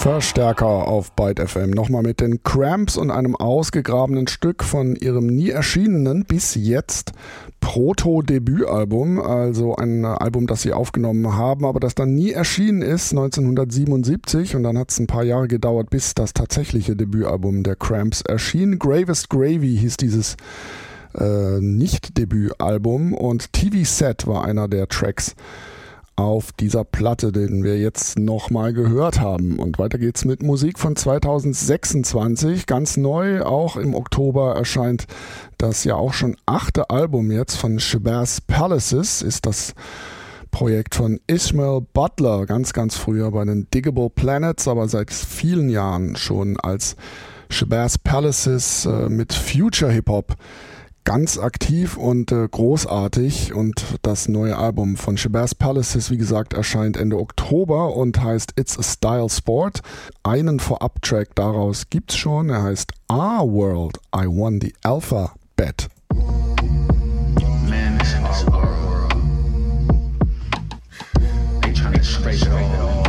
Verstärker auf Byte FM. Nochmal mit den Cramps und einem ausgegrabenen Stück von ihrem nie erschienenen, bis jetzt Proto-Debütalbum. Also ein Album, das sie aufgenommen haben, aber das dann nie erschienen ist, 1977. Und dann hat es ein paar Jahre gedauert, bis das tatsächliche Debütalbum der Cramps erschien. Gravest Gravy hieß dieses Nicht-Debütalbum und TV Set war einer der Tracks auf dieser Platte, den wir jetzt nochmal gehört haben. Und weiter geht's mit Musik von 2026. Ganz neu, auch im Oktober erscheint das ja auch schon 8. Album jetzt von Shabazz Palaces, ist das Projekt von Ishmael Butler, ganz früher bei den Diggable Planets, aber seit vielen Jahren schon als Shabazz Palaces mit Future Hip-Hop ganz aktiv und großartig, und das neue Album von Shabazz Palaces, wie gesagt, erscheint Ende Oktober und heißt It's a Style Sport. Einen Vorab-Track daraus gibt's schon, er heißt Our World, I Won the Alpha Bet. Man, this is our world. They trying to scrape it all.